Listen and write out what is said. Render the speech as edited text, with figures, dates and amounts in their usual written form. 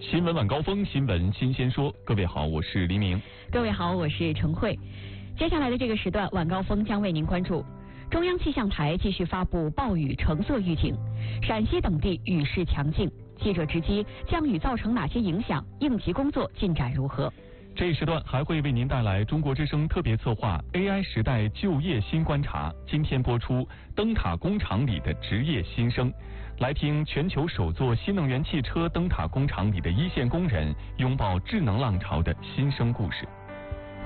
新闻晚高峰，新闻新鲜说。各位好，我是黎明。 各位好，我是陈慧。接下来的这个时段，晚高峰将为您关注中央气象台继续发布暴雨橙色预警，陕西等地雨势强劲。记者直击降雨造成哪些影响，应急工作进展如何？ 这一时段还会为您带来中国之声特别策划 AI 时代就业新观察。今天播出灯塔工厂里的职业新生，来听全球首座新能源汽车灯塔工厂里的一线工人拥抱智能浪潮的新生故事。